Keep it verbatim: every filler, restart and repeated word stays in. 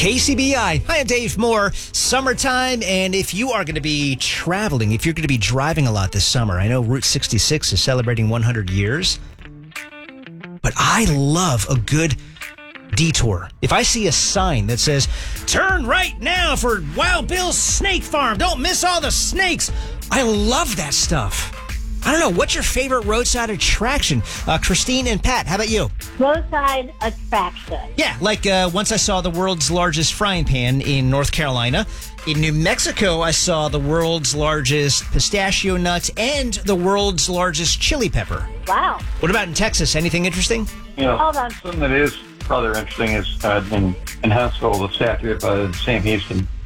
K C B I. Hi, I'm Dave Moore. Summertime, and if you are going to be traveling, if you're going to be driving a lot this summer, I know Route sixty-six is celebrating one hundred years, but I love a good detour. If I see a sign that says, turn right now for Wild Bill's Snake Farm, don't miss all the snakes, I love that stuff. I don't know, what's your favorite roadside attraction? Uh, Christine and Pat, how about you? Roadside attraction. Yeah, like uh, once I saw the world's largest frying pan in North Carolina. In New Mexico, I saw the world's largest pistachio nuts and the world's largest chili pepper. Wow. What about in Texas? Anything interesting? You know, Hold on. something that is rather interesting is uh, in, in Huntsville, the statue of uh, Sam Houston.